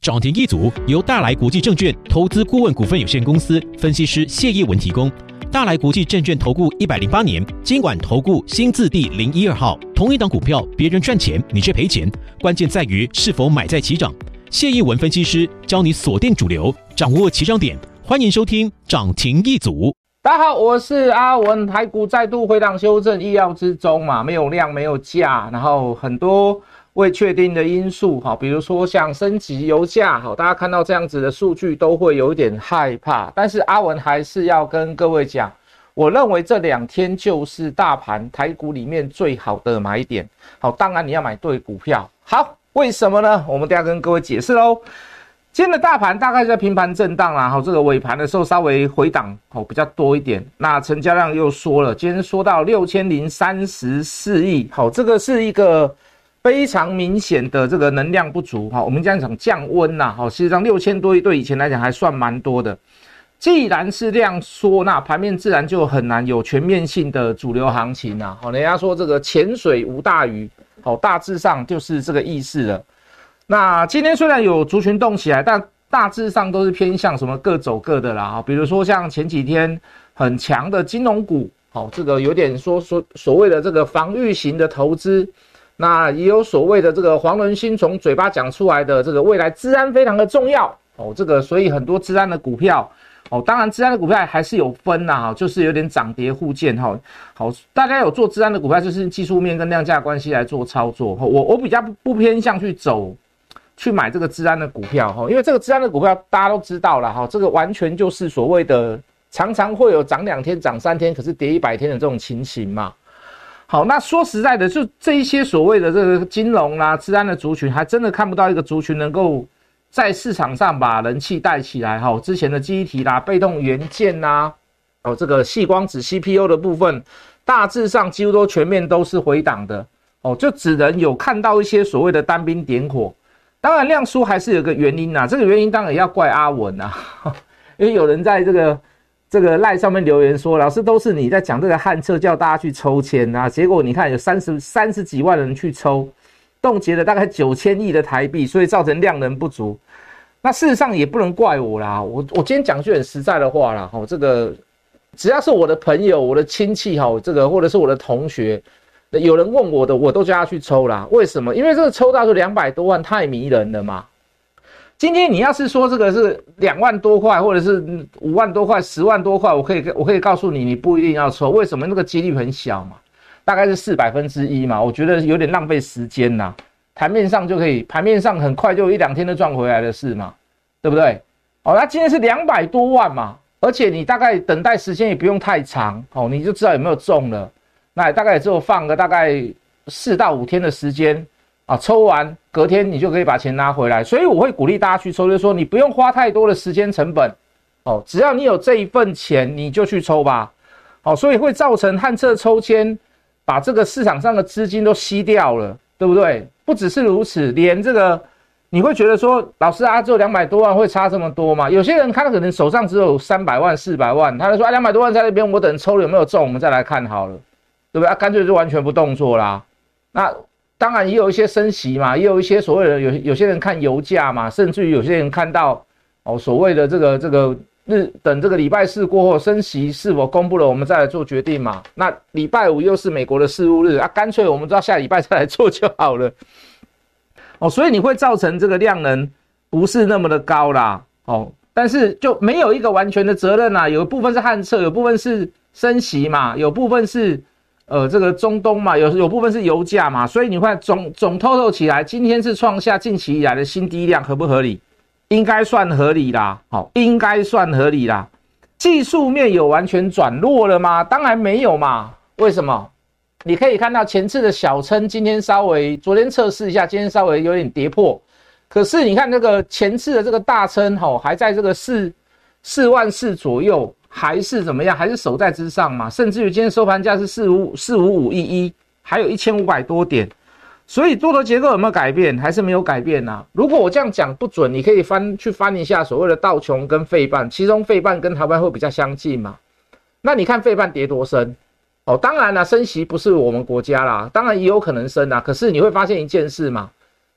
涨停一族由大来国际证券投资顾问股份有限公司分析师谢业文提供。大来国际证券投顾108年金管投顾新字第012号。同一档股票，别人赚钱，你却赔钱，关键在于是否买在起涨。谢业文分析师教你锁定主流，掌握起涨点。欢迎收听涨停一族。 大家好，我是阿文。台股再度回档修正，意料之中嘛，没有量，没有价，然后很多未确定的因素，好，比如说像升级油价，好，大家看到这样子的数据都会有一点害怕。但是阿文还是要跟各位讲，我认为这2天就是大盘台股里面最好的买点。好，当然你要买对股票。好，为什么呢？我们等一下跟各位解释咯。今天的大盘大概在平盘震荡啦，好，这个尾盘的时候稍微回档比较多一点。那成交量又缩了，今天缩到6034亿，好，这个是一个非常明显的这个能量不足，好，我们这样讲降温啦，好，事实上6000多亿对以前来讲还算蛮多的。既然是量缩，那盘面自然就很难有全面性的主流行情啊，好，人家说这个潜水无大鱼，好，大致上就是这个意思了。那今天虽然有族群动起来，但大致上都是偏向什么各走各的啦，比如说像前几天很强的金融股，好，这个有点说所谓的这个防御型的投资，那也有所谓的这个黄仁勋从嘴巴讲出来的这个未来资安非常的重要，哦，这个所以很多资安的股票，哦，当然资安的股票还是有分啦，就是有点涨跌互见，好，大家有做资安的股票就是技术面跟量价关系来做操作，我比较不偏向去买这个资安的股票，因为这个资安的股票大家都知道啦，这个完全就是所谓的常常会有涨2天涨3天可是跌100天的这种情形嘛。好，那说实在的，就这一些所谓的这个金融啦、资安的族群，还真的看不到一个族群能够在市场上把人气带起来。之前的记忆体啦、被动元件啦，这个矽光子 CPU 的部分，大致上几乎都全面都是回档的，就只能有看到一些所谓的单兵点火。当然量缩还是有个原因啊，这个原因当然也要怪阿文啊，因为有人在这个LINE 上面留言说，老师都是你在讲这个汉测叫大家去抽签啊，结果你看有30几万人去抽，冻结了大概9000亿的台币，所以造成量能不足。那事实上也不能怪我啦，我今天讲句很实在的话啦，这个只要是我的朋友、我的亲戚，这个或者是我的同学，有人问我的，我都叫他去抽啦。为什么？因为这个抽到是200多万，太迷人了嘛。今天你要是说这个是2万多块，或者是5万多块、10万多块，我可以告诉你，你不一定要抽。为什么？那个几率很小嘛，大概是1/400嘛。我觉得有点浪费时间呐。盘面上很快就1-2天就赚回来的事嘛，对不对？那今天是200多万嘛，而且你大概等待时间也不用太长，你就知道有没有中了。那大概也只有放个大概4到5天的时间啊，抽完隔天你就可以把钱拿回来。所以我会鼓励大家去抽，就是说你不用花太多的时间成本，只要你有这一份钱你就去抽吧。所以会造成汉测抽签把这个市场上的资金都吸掉了，对不对？不只是如此，连这个你会觉得说，老师啊，只有200多万会差这么多吗？有些人他可能手上只有300万、400万，他就说200多万在那边，我等抽了有没有中，我们再来看好了。对不对？干脆就完全不动作啦。那当然也有一些升息嘛，也有一些所谓的有些人看油价嘛，甚至于有些人看到所谓的这个等这个礼拜4过后升息是否公布了，我们再来做决定嘛。那礼拜5又是美国的事务日啊，干脆我们知道下礼拜再来做就好了。所以你会造成这个量能不是那么的高啦。但是就没有一个完全的责任啦，有一部分是汉测，有部分是升息嘛，有部分是这个中东嘛，有部分是油价嘛，所以你看总 total 起来，今天是创下近期以来的新低量，合不合理？应该算合理啦，应该算合理啦。技术面有完全转弱了吗？当然没有嘛。为什么？你可以看到前次的小撑，昨天测试一下，今天稍微有点跌破。可是你看这个前次的这个大撑，还在这个4万4左右。还是怎么样？还是守在之上嘛？甚至于今天收盘价是45511，还有1500多点，所以多头结构有没有改变？还是没有改变啊？如果我这样讲不准，你可以去翻一下所谓的道琼跟费半，其中费半跟台湾会比较相近嘛？那你看费半跌多深？当然啦，升息不是我们国家啦，当然也有可能升啦。可是你会发现一件事嘛，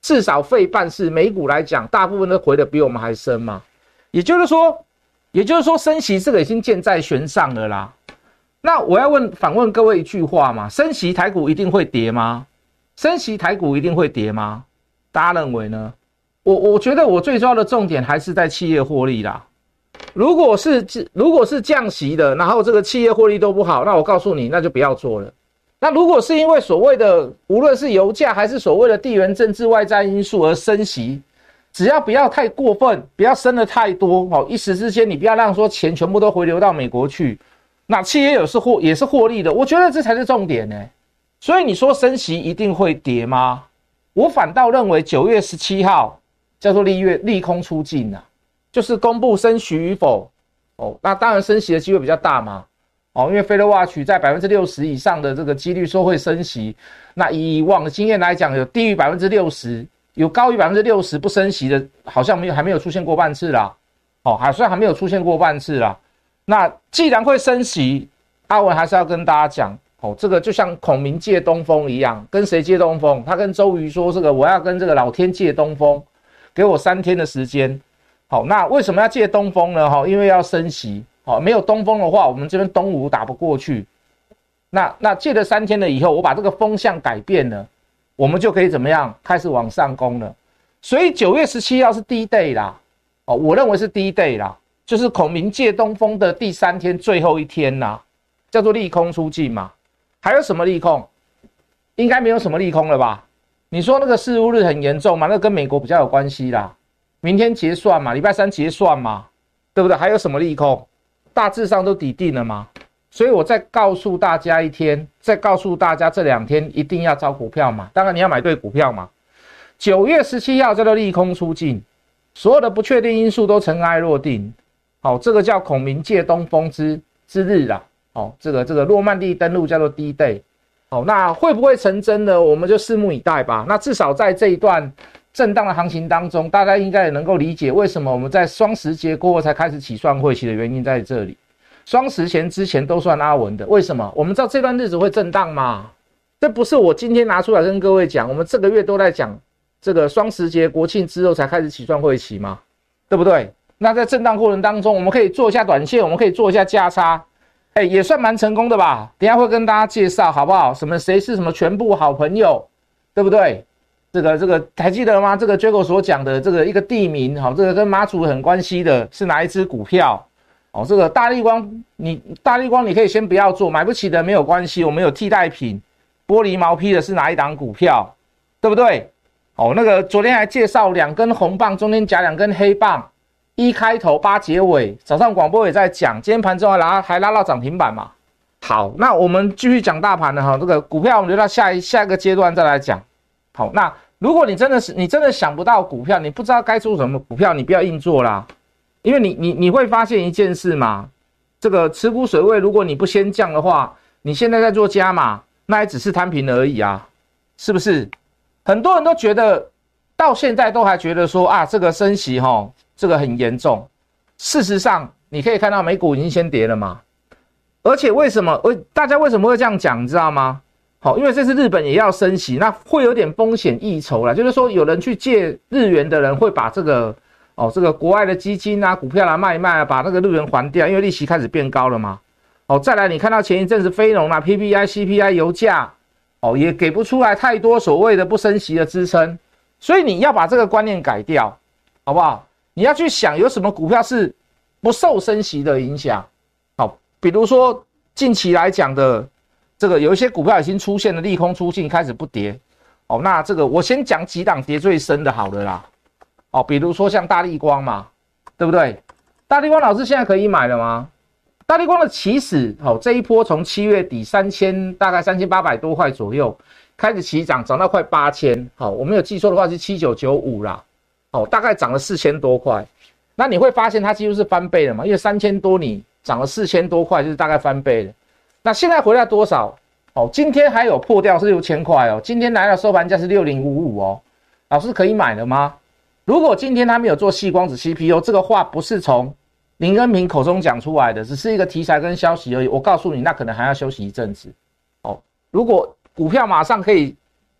至少费半是美股来讲，大部分都回的比我们还深嘛。也就是说升息这个已经箭在弦上了啦。那我要反问各位一句话嘛，升息台股一定会跌吗？升息台股一定会跌吗？大家认为呢？我觉得我最重要的重点还是在企业获利啦。如果是降息的，然后这个企业获利都不好，那我告诉你，那就不要做了。那如果是因为所谓的无论是油价还是所谓的地缘政治外在因素而升息，只要不要太过分，不要升得太多，一时之间你不要让说钱全部都回流到美国去，那企业也是获利的，我觉得这才是重点呢。所以你说升息一定会跌吗？我反倒认为9月17号叫做利空出尽啊，就是公布升息与否。那当然升息的机会比较大嘛。因为 Fed Watch 在 60% 以上的这个几率说会升息，那以往的经验来讲，有低于 60%， 有高于 60% 不升息的，好像还没有出现过半次啦。还没有出现过半次啦。那既然会升息，阿文还是要跟大家讲，这个就像孔明借东风一样，跟谁借东风？他跟周瑜说，这个我要跟这个老天借东风，给我3天的时间。那为什么要借东风呢？因为要升息。没有东风的话，我们这边东吴打不过去。那借了3天了以后，我把这个风向改变了，我们就可以怎么样？开始往上攻了。所以9月17号是第一 day 啦。我认为是第一 day 啦，就是孔明借东风的第3天最后一天啦，叫做利空出尽嘛。还有什么利空？应该没有什么利空了吧？你说那个四巫日很严重嘛？那跟美国比较有关系啦。明天结算嘛，礼拜3结算嘛，对不对？还有什么利空？大致上都底定了嘛。所以我再告诉大家一天，再告诉大家这2天一定要找股票嘛。当然你要买对股票嘛。9月17号叫做利空出尽，所有的不确定因素都尘埃落定。这个叫孔明借东风之日啦。这个诺曼底登陆叫做第一 day。那会不会成真呢？我们就拭目以待吧。那至少在这一段震荡的行情当中，大家应该也能够理解为什么我们在双十节过后才开始起算会期的原因在这里。双十之前都算阿文的，为什么？我们知道这段日子会震荡嘛，这不是我今天拿出来跟各位讲，我们这个月都在讲这个双十节国庆之后才开始起算会期嘛，对不对？那在震荡过程当中，我们可以做一下短线，我们可以做一下价差，也算蛮成功的吧。等一下会跟大家介绍好不好？谁是什么全部好朋友，对不对？这个还记得吗？这个 Jago 所讲的这个一个地名，这个跟马祖很关系的是哪一支股票？这个大立光你可以先不要做，买不起的没有关系，我们有替代品。玻璃毛坯的是哪一档股票？对不对？那个昨天还介绍2根红棒，中间夹2根黑棒，1开头8结尾。早上广播也在讲，今天盘中还拉到涨停板嘛。好，那我们继续讲大盘了哈。这个股票我们留到下一个阶段再来讲。好，那如果你真的想不到股票，你不知道该做什么股票，你不要硬做啦，因为你会发现一件事嘛，这个持股水位如果你不先降的话，你现在在做加码，那也只是摊平而已啊，是不是？很多人都觉得到现在都还觉得说这个升息这个很严重，事实上你可以看到美股已经先跌了嘛，而且大家为什么会这样讲，你知道吗？因为这次日本也要升息，那会有点风险溢酬啦，就是说有人去借日元的人会把这个国外的基金啊、股票啦卖一卖把那个日元还掉，因为利息开始变高了嘛。再来你看到前一阵子非农啦、PPI、CPI、油价也给不出来太多所谓的不升息的支撑，所以你要把这个观念改掉，好不好？你要去想有什么股票是不受升息的影响。比如说近期来讲的。这个有一些股票已经出现了利空出尽，开始不跌。那这个我先讲几档跌最深的好了啦。比如说像大立光嘛，对不对？大立光老师现在可以买了吗？大立光的起始，这一波从7月底大概3800多块左右开始起涨，涨到快8000。我没有记错的话是7995啦。大概涨了4000多块。那你会发现它几乎是翻倍了嘛，因为3000多你涨了4000多块，就是大概翻倍了。那现在回来多少？今天还有破掉是6000块哦。今天来到收盘价是6055哦。老师可以买了吗？如果今天他没有做矽光子 CPU， 这个话不是从林恩平口中讲出来的，只是一个题材跟消息而已。我告诉你，那可能还要休息一阵子。如果股票马上可以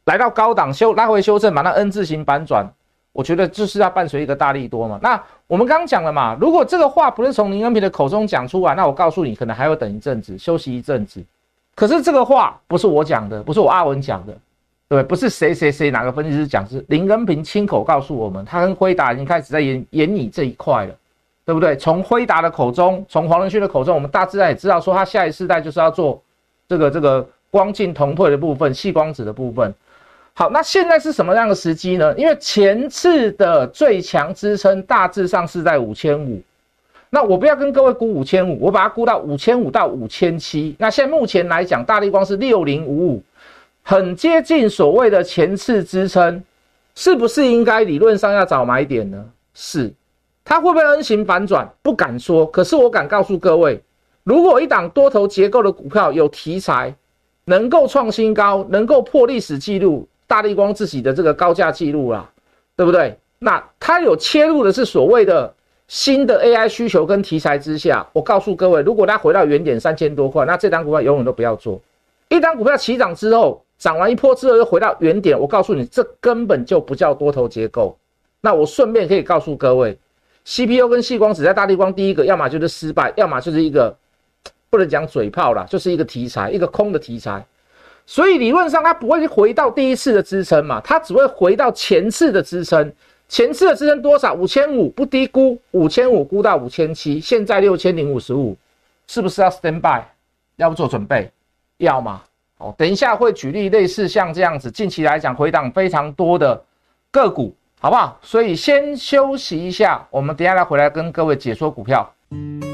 来到高档来回修正，把那 N 字形反转，我觉得就是要伴随一个大利多嘛。那我们刚刚讲了嘛，如果这个话不是从林恩平的口中讲出来，那我告诉你，可能还要等一阵子，休息一阵子。可是这个话不是我讲的，不是我阿文讲的，对不对？不是谁哪个分析师讲，是林恩平亲口告诉我们，他跟辉达已经开始在演你这一块了，对不对？从辉达的口中，从黄仁勋的口中，我们大致上也知道说，他下一世代就是要做这个光进同退的部分，矽光子的部分。好，那现在是什么样的时机呢？因为前次的最强支撑大致上是在5500，那我不要跟各位估5500，我把它估到5500到5700。那现在目前来讲，大立光是6055，很接近所谓的前次支撑，是不是应该理论上要找买点呢？是。它会不会 N 型反转？不敢说，可是我敢告诉各位，如果一档多头结构的股票有题材，能够创新高，能够破历史记录，大立光自己的这个高价记录啦，对不对？那它有切入的是所谓的新的 AI 需求跟题材之下，我告诉各位，如果它回到原点3000多块，那这档股票永远都不要做。一档股票起涨之后，涨完一波之后又回到原点，我告诉你，这根本就不叫多头结构。那我顺便可以告诉各位，CPU 跟矽光子在大立光第一个，要么就是失败，要么就是一个不能讲嘴炮啦，就是一个题材，一个空的题材。所以理论上它不会回到第一次的支撑嘛，它只会回到前次的支撑。前次的支撑多少？5500，不低估，5500估到5700，现在6055，是不是要 stand by？ 要不做准备？要嘛。哦，等一下会举例类似像这样子，近期来讲回档非常多的个股，好不好？所以先休息一下，我们等一下来回来跟各位解说股票。